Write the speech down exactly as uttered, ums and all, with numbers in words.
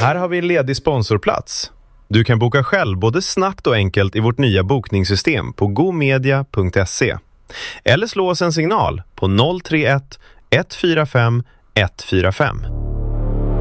Här har vi en ledig sponsorplats. Du kan boka själv både snabbt och enkelt i vårt nya bokningssystem på gomedia punkt se. Eller slå oss en signal på noll tre ett ett fyra fem ett fyra fem.